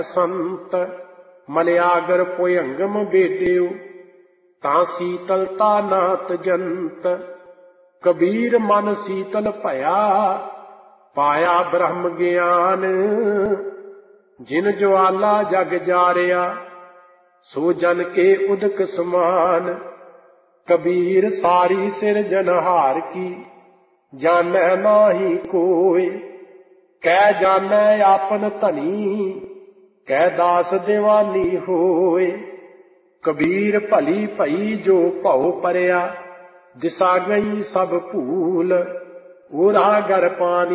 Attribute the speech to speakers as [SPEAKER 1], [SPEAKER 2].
[SPEAKER 1] ਸੰਤ ਮਨਿਆਗਰ ਭੁਯੰਗਮ ਬੇਟਿਓ, ਤਾਂ ਸੀਤਲਤਾ ਨਾਤ ਜੰਤ। ਕਬੀਰ ਮਨ ਸੀਤਲ ਭਇਆ, ਪਾਇਆ ਬ੍ਰਹਮ ਗਿਆਨ। ਜਿਨ ਜਵਾਲਾ ਜਗ ਜਾਰਿਆ, ਸੋ ਜਨ ਕੇ ਉਦਕ ਸਮਾਨ। ਕਬੀਰ ਸਾਰੀ ਸਿਰਜਨਹਾਰ ਕੀ, ਜਾਣੈ ਨਾਹੀ ਕੋਇ। ਕਹਿ ਜਾਣੈ ਆਪਨ ਧਨੀ, ਕਹਿ ਦਾਸ ਦੀਵਾਨੀ ਹੋਏ। ਕਬੀਰ ਭਲੀ ਭਈ ਜੋ ਭਉ ਪਰਿਆ, ਦਿਸਾ ਗਈ ਸਭ ਭੂਲ। ਓਰਾ ਗਰ ਪਾਣੀ